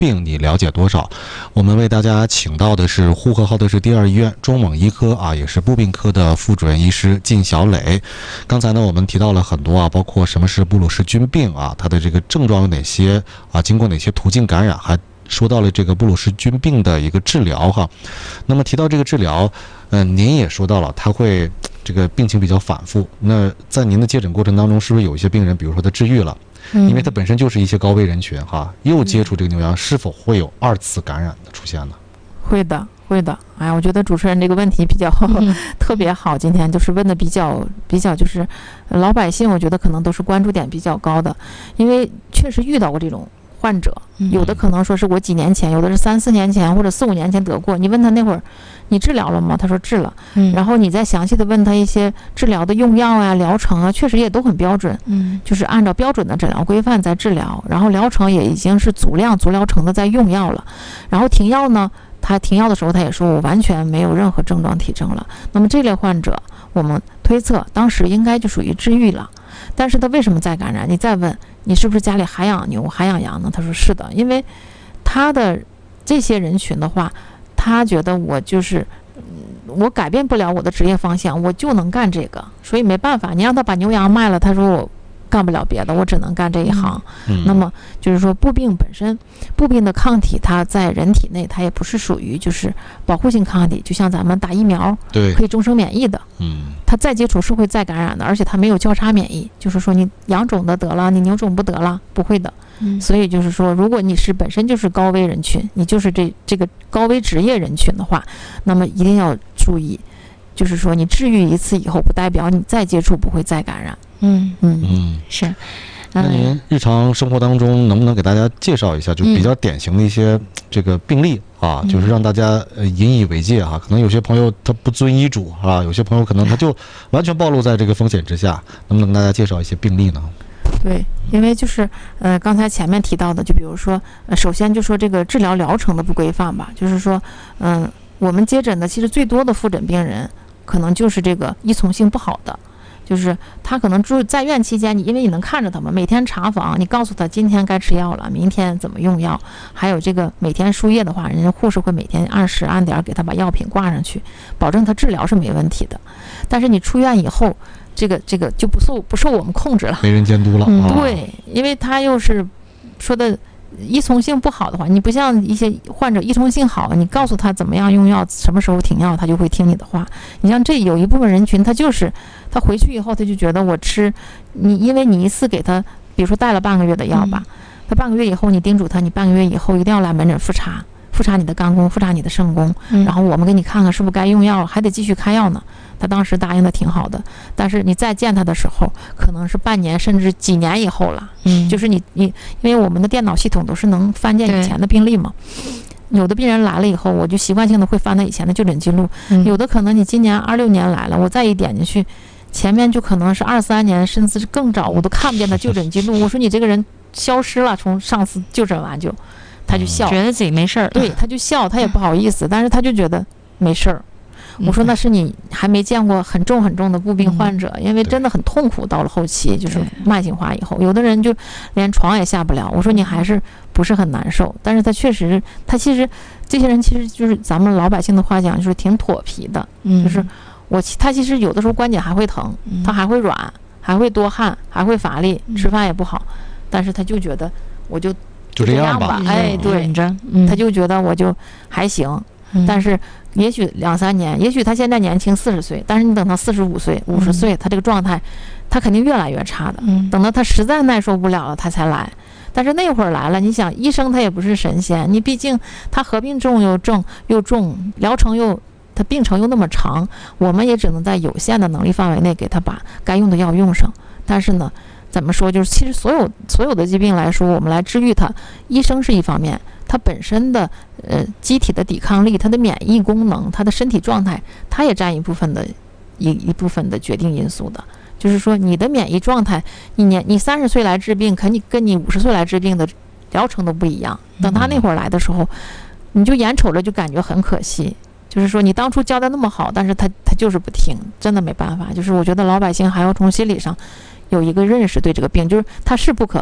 病你了解多少？我们为大家请到的是呼和浩特市第2医院中蒙医科也是步病科的副主任医师靳小磊。刚才呢，我们提到了很多包括什么是布鲁氏菌病它的这个症状有哪些经过哪些途径感染，还说到了这个布鲁氏菌病的一个治疗那么提到这个治疗，您也说到了它会这个病情比较反复。那在您的接诊过程当中，是不是有一些病人，比如说他治愈了？因为它本身就是一些高危人群又接触这个牛羊，是否会有2次感染的出现呢？ 会的。哎，我觉得主持人这个问题比较特别好，今天就是问的比较就是老百姓，我觉得可能都是关注点比较高的，因为确实遇到过这种患者，有的可能说是我几年前，有的是3、4年前或者4、5年前得过，你问他那会儿你治疗了吗？他说治了，然后你再详细的问他一些治疗的用药疗程确实也都很标准，就是按照标准的诊疗规范在治疗，然后疗程也已经是足疗程的在用药了，然后停药呢，他停药的时候他也说我完全没有任何症状体征了。那么这类患者我们推测当时应该就属于治愈了，但是他为什么再感染？你再问你是不是家里还养牛还养羊呢？他说是的，因为他的这些人群的话，他觉得我就是我改变不了我的职业方向，我就能干这个，所以没办法，你让他把牛羊卖了，他说我干不了别的，我只能干这一行。那么就是说步病本身，步病的抗体它在人体内它也不是属于就是保护性抗体，就像咱们打疫苗可以终生免疫的，它再接触是会再感染的，而且它没有交叉免疫，就是说你羊种的得了，你牛种不得了，不会的。所以就是说，如果你是本身就是高危人群，你就是这个高危职业人群的话，那么一定要注意，就是说你治愈一次以后，不代表你再接触不会再感染。 是。 那您日常生活当中能不能给大家介绍一下，就比较典型的一些这个病例就是让大家引以为戒可能有些朋友他不遵医嘱有些朋友可能他就完全暴露在这个风险之下，能不能跟大家介绍一些病例呢？ 对，因为就是刚才前面提到的，就比如说首先就说这个治疗疗程的不规范吧，就是说我们接诊的其实最多的复诊病人可能就是这个依从性不好的，就是他可能住在院期间，因为你能看着他们每天查房，你告诉他今天该吃药了，明天怎么用药，还有这个每天输液的话，人家护士会每天按时按点给他把药品挂上去，保证他治疗是没问题的。但是你出院以后，这个就不受我们控制了， 没人监督了。 对，因为他又是说的依从性不好的话，你不像一些患者依从性好，你告诉他怎么样用药，什么时候停药，他就会听你的话。你像这有一部分人群，他回去以后他就觉得我吃你，因为你一次给他比如说带了半个月的药吧，他半个月以后你叮嘱他，你半个月以后一定要来门诊复查你的肝功，复查你的肾功，然后我们给你看看是不是该用药，还得继续开药呢。他当时答应的挺好的，但是你再见他的时候可能是半年甚至几年以后了。就是你因为我们的电脑系统都是能翻见以前的病历嘛，有的病人来了以后，我就习惯性的会翻他以前的就诊记录，有的可能你今年26年来了，我再一点进去，前面就可能是23年甚至是更早，我都看不见他就诊记录。我说你这个人消失了，从上次就诊完他就笑， 觉得自己没事儿， 对，他就笑，他也不好意思，但是他就觉得没事儿。我说那是你还没见过很重的步病患者，因为真的很痛苦，到了后期就是慢性化以后，有的人就连床也下不了。我说你还是不是很难受，但是他其实这些人其实就是咱们老百姓的话讲，就是挺妥皮的，就是他其实有的时候关节还会疼，他还会软，还会多汗，还会乏力，吃饭也不好，但是他就觉得我就这样吧， 对，他就觉得我就还行。但是也许2、3年，也许他现在年轻40岁，但是你等他45岁、50岁，他这个状态，他肯定越来越差的。等到他实在耐受不了了，他才来。但是那会儿来了，你想，医生他也不是神仙，你毕竟他合并重又重，疗程他病程又那么长，我们也只能在有限的能力范围内给他把该用的药用上。但是呢，怎么说，就是其实所有的疾病来说，我们来治愈它，医生是一方面，它本身的机体的抵抗力，它的免疫功能，它的身体状态，它也占一部分的决定因素的。就是说你的免疫状态，你30岁来治病，跟你50岁来治病的疗程都不一样。等他那会儿来的时候，你就眼瞅着就感觉很可惜。就是说你当初教的那么好，但是他就是不听，真的没办法。就是我觉得老百姓还要从心理上有一个认识，对这个病就是它是不可怕，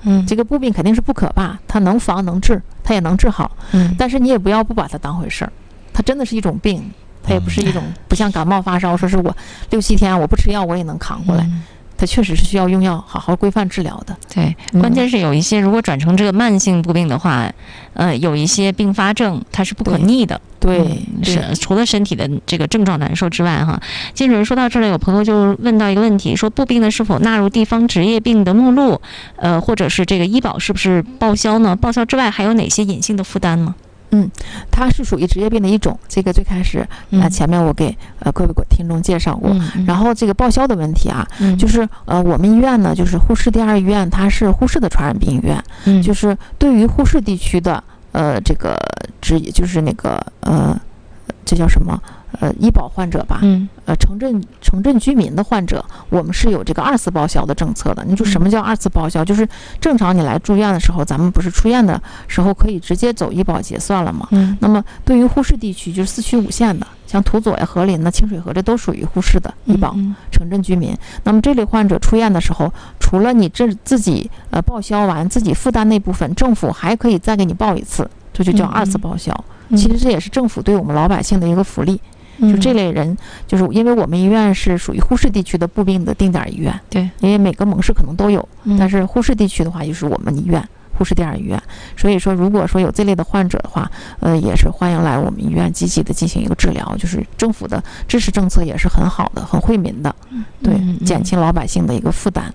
这个步病肯定是不可怕，它能防能治，它也能治好。但是你也不要不把它当回事儿，它真的是一种病，它也不是一种不像感冒发烧，说是我6、7天我不吃药我也能扛过来。它确实是需要用药好好规范治疗的。 对，关键是有一些如果转成这个慢性步病的话，有一些并发症它是不可逆的。 对， 是除了身体的这个症状难受之外，哈，金主任说到这里，有朋友就问到一个问题，说步病呢是否纳入地方职业病的目录？或者是这个医保是不是报销呢？报销之外还有哪些隐性的负担呢？ 它是属于职业病的一种。这个最开始前面我给各位听众介绍过。然后这个报销的问题啊，就是我们医院呢，就是呼市第2医院，它是呼市的传染病医院。就是对于呼市地区的这个就是那个这叫什么医保患者吧，城镇居民的患者，我们是有这个2次报销的政策的。你说什么叫2次报销？就是正常你来住院的时候，咱们不是出院的时候可以直接走医保结算了吗？那么对于呼市地区，就是4区5县的，像土佐呀、河林呢、清水河，这都属于呼市的医保城镇居民。那么这类患者出院的时候，除了你自己报销完自己负担那部分，政府还可以再给你报一次，这就叫2次报销。其实这也是政府对我们老百姓的一个福利。就这类人，就是因为我们医院是属于呼市地区的步病的定点医院， 对， 因为每个盟市可能都有，但是呼市地区的话，就是我们医院呼市第2医院。所以说，如果说有这类的患者的话，也是欢迎来我们医院积极的进行一个治疗。就是政府的支持政策也是很好的，很惠民的，对，减轻老百姓的一个负担。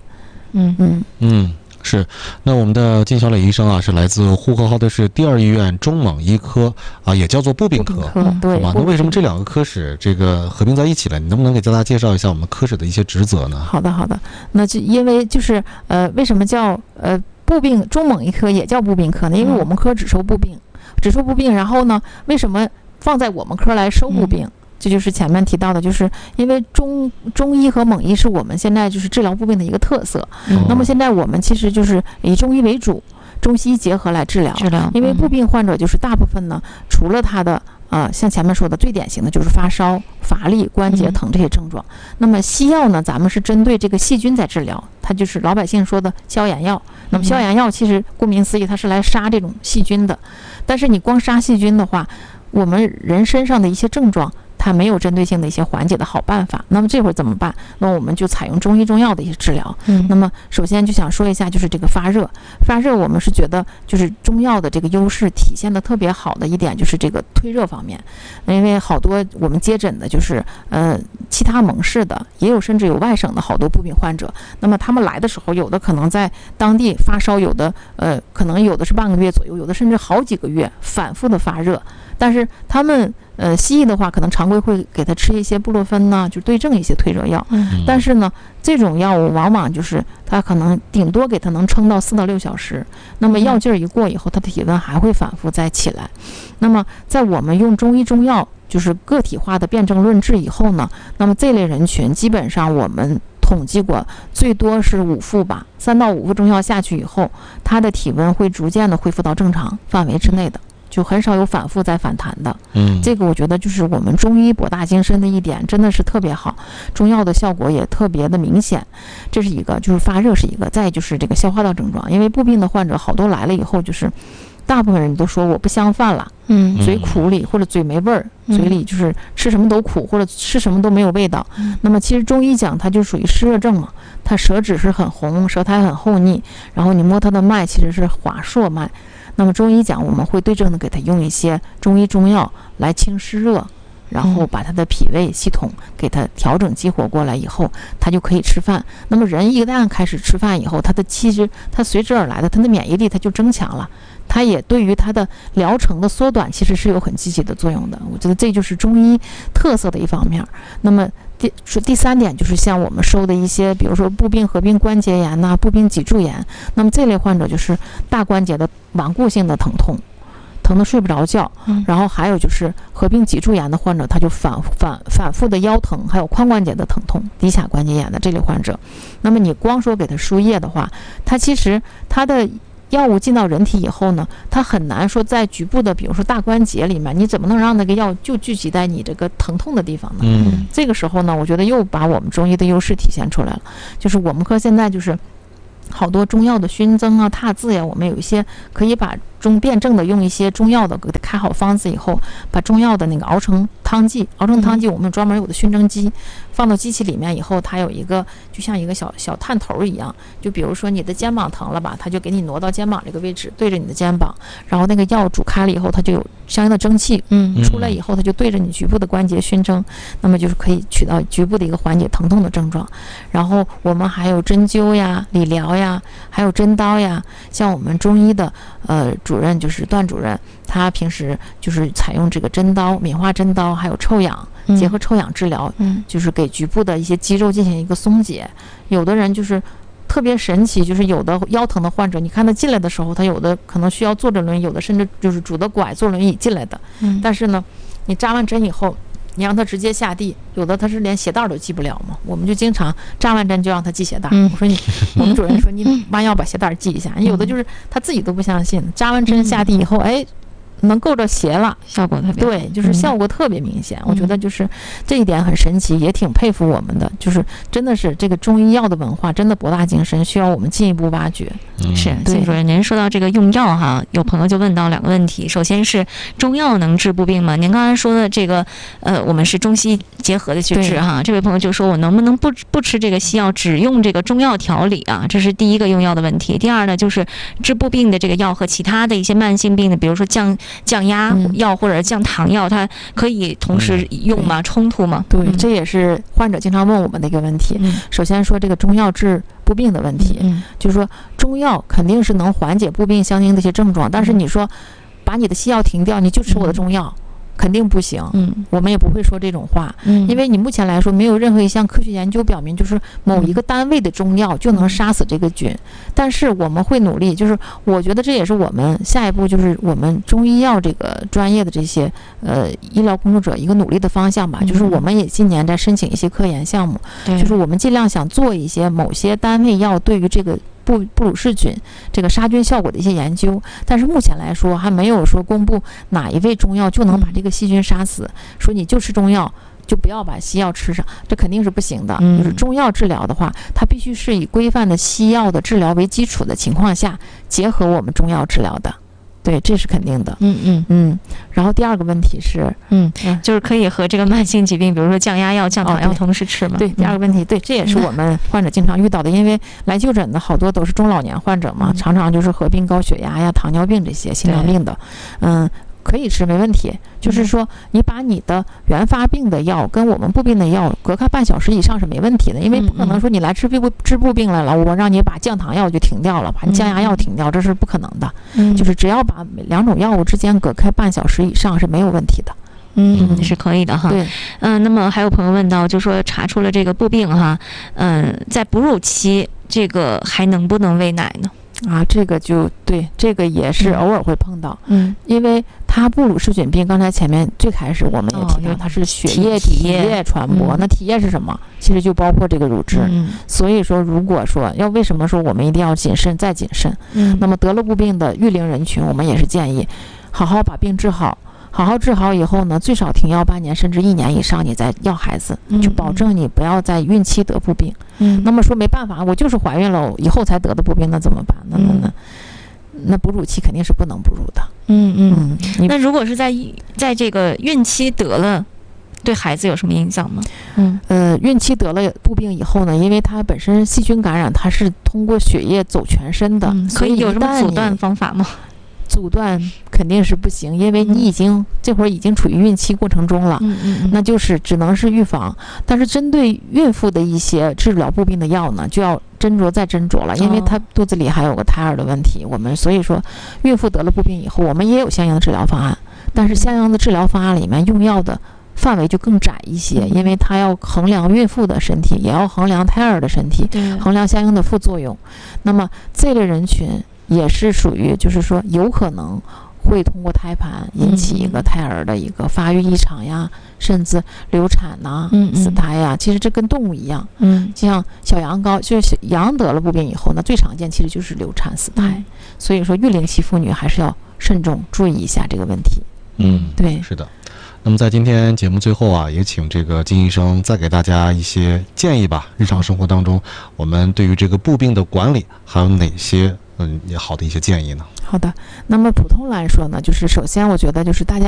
是，那我们的金小磊医生啊，是来自呼和浩特市第2医院中蒙医科啊，也叫做步病科， 对吧？那为什么这2个科室这个合并在一起了？你能不能给大家介绍一下我们科室的一些职责呢？ 好的，那就因为就是为什么叫步病中蒙医科也叫步病科呢？因为我们科只收步病，然后呢，为什么放在我们科来收步病？这就是前面提到的，就是因为中医和蒙医是我们现在就是治疗步病的一个特色。那么现在我们其实就是以中医为主，中西医结合来治疗。因为步病患者就是大部分呢，除了他的像前面说的最典型的就是发烧、乏力、关节疼这些症状。那么西药呢，咱们是针对这个细菌在治疗，它就是老百姓说的消炎药。那么消炎药其实顾名思义，它是来杀这种细菌的。但是你光杀细菌的话，我们人身上的一些症状，它没有针对性的一些缓解的好办法。那么这会儿怎么办？那我们就采用中医中药的一些治疗。那么首先就想说一下，就是这个发热，我们是觉得就是中药的这个优势体现的特别好的一点，就是这个退热方面。因为好多我们接诊的就是其他盟市的，也有甚至有外省的好多步病患者。那么他们来的时候，有的可能在当地发烧，有的可能有的是半个月左右，有的甚至好几个月反复的发热。但是他们西医的话，可能常规会给他吃一些布洛芬呢，就对症一些退热药。但是呢，这种药物往往就是他可能顶多给他能撑到4到6小时，那么药劲儿一过以后，他的体温还会反复再起来。那么在我们用中医中药就是个体化的辨证论治以后呢，那么这类人群基本上我们统计过，最多是5副吧，3到5副中药下去以后，他的体温会逐渐的恢复到正常范围之内的。就很少有反复再反弹的。这个我觉得就是我们中医博大精深的一点，真的是特别好，中药的效果也特别的明显。这是一个，就是发热是一个，再就是这个消化道症状。因为步病的患者好多来了以后，就是大部分人都说我不香饭了，嘴苦里或者嘴没味儿，嘴里就是吃什么都苦，或者吃什么都没有味道。那么其实中医讲它就属于湿热症嘛，它舌质是很红，舌苔很厚腻，然后你摸它的脉其实是滑硕脉。那么中医讲，我们会对症的给他用一些中医中药来清湿热，然后把他的脾胃系统给他调整激活过来以后，他就可以吃饭。那么人一旦开始吃饭以后，他的气质，他随之而来的他的免疫力他就增强了，他也对于他的疗程的缩短其实是有很积极的作用的。我觉得这就是中医特色的一方面。那么第3点就是像我们收的一些，比如说步病合并关节炎呐、步病脊柱炎，那么这类患者就是大关节的顽固性的疼痛，疼得睡不着觉。然后还有就是合并脊柱炎的患者，他就反复的腰疼，还有髋关节的疼痛，骶髂关节炎的这类患者。那么你光说给他输液的话，他其实他的药物进到人体以后呢，它很难说在局部的比如说大关节里面，你怎么能让那个药就聚集在你这个疼痛的地方呢？这个时候呢，我觉得又把我们中医的优势体现出来了。就是我们科现在就是好多中药的熏蒸啊、踏渍呀，我们有一些可以把辩证的用一些中药的给它开好方子以后，把中药的那个熬成汤剂，我们专门有的熏蒸机，放到机器里面以后，它有一个就像一个小探头一样，就比如说你的肩膀疼了吧，它就给你挪到肩膀这个位置，对着你的肩膀，然后那个药煮开了以后，它就有相应的蒸汽，出来以后它就对着你局部的关节熏蒸，那么就是可以起到局部的一个缓解疼痛的症状。然后我们还有针灸呀、理疗呀，还有针刀呀，像我们中医的主任就是段主任，他平时就是采用这个针刀、棉花针刀，还有臭氧，结合臭氧治疗，就是给局部的一些肌肉进行一个松解。有的人就是特别神奇，就是有的腰疼的患者，你看他进来的时候，他有的可能需要坐着轮椅，有的甚至就是拄着拐坐轮椅进来的，但是呢，你扎完针以后，你让他直接下地，有的他是连鞋带都系不了嘛，我们就经常扎完针就让他系鞋带。我说我们主任说你弯腰把鞋带系一下，有的就是他自己都不相信，扎完针下地以后，哎，能够着鞋了， 效果特别对，就是效果特别明显。我觉得就是这一点很神奇，也挺佩服我们的，就是真的是这个中医药的文化真的博大精深，需要我们进一步挖掘。 是，谢主任，您说到这个用药哈，有朋友就问到2个问题，首先是中药能治不病吗？您刚才说的这个我们是中西结合的去治哈，这位朋友就说我能不能不吃这个西药，只用这个中药调理啊？这是第一个用药的问题。第二呢，就是治不病的这个药和其他的一些慢性病的，比如说降压药或者降糖药，它可以同时用吗？冲突吗？ 对，这也是患者经常问我们的一个问题。首先说这个中药治不病的问题，就是说中药肯定是能缓解不病相应的一些症状，但是你说把你的西药停掉，你就吃我的中药，肯定不行。我们也不会说这种话，因为你目前来说没有任何一项科学研究表明，就是某一个单位的中药就能杀死这个菌。但是我们会努力，就是我觉得这也是我们下一步就是我们中医药这个专业的这些医疗工作者一个努力的方向吧。就是我们也今年在申请一些科研项目，就是我们尽量想做一些某些单位药对于这个布鲁氏菌这个杀菌效果的一些研究，但是目前来说还没有说公布哪一味中药就能把这个细菌杀死，说你就吃中药就不要把西药吃上，这肯定是不行的。就是中药治疗的话，它必须是以规范的西药的治疗为基础的情况下，结合我们中药治疗的。对，这是肯定的。然后第二个问题是， 就是可以和这个慢性疾病，比如说降压药、降糖药同时吃吗？ 对，第二个问题，对，这也是我们患者经常遇到的，因为来就诊的好多都是中老年患者嘛，常常就是合并高血压呀、糖尿病这些心脏病的，可以吃没问题，就是说你把你的原发病的药跟我们不病的药隔开半小时以上是没问题的，因为不可能说你来治不病来了，我让你把降糖药就停掉了，把你降压药停掉，这是不可能的。就是只要把2种药物之间隔开半小时以上是没有问题的。 是可以的哈。 对， 那么还有朋友问到，就说查出了这个不病哈，在哺乳期这个还能不能喂奶呢？ 这个就对，这个也是偶尔会碰到，因为它布鲁氏菌病，刚才前面最开始我们也提到，它是血液体液传播，那体液是什么？其实就包括这个乳汁。所以说，如果说为什么说我们一定要谨慎再谨慎？那么得了不病的育龄人群，我们也是建议好好把病治好。好好治好以后呢，最少停药半年甚至1年以上，你再要孩子，就保证你不要在孕期得不病。那么说没办法，我就是怀孕了以后才得的不病，那怎么办？那哺乳期肯定是不能哺乳的。 那如果是在这个孕期得了，对孩子有什么影响吗？ 孕期得了不病以后呢，因为它本身细菌感染，它是通过血液走全身的， 所以有什么阻断方法吗？ 阻断肯定是不行，因为你这会儿已经处于孕期过程中了，那就是只能是预防。但是针对孕妇的一些治疗不病的药呢，就要斟酌再斟酌了，因为她肚子里还有个胎儿的问题。所以说，孕妇得了不病以后，我们也有相应的治疗方案，但是相应的治疗方案里面用药的范围就更窄一些，因为它要衡量孕妇的身体，也要衡量胎儿的身体，衡量相应的副作用。那么这类人群也是属于，就是说有可能会通过胎盘引起一个胎儿的一个发育异常呀，甚至流产呐、死胎呀。其实这跟动物一样，像小羊羔，就是羊得了不病以后，那最常见其实就是流产死胎。所以说育龄期妇女还是要慎重注意一下这个问题。 对，是的。 那么在今天节目最后啊，也请这个金医生再给大家一些建议吧。日常生活当中，我们对于这个步病的管理还有哪些好的一些建议呢？ 好的，那么普通来说呢，就是首先我觉得就是大家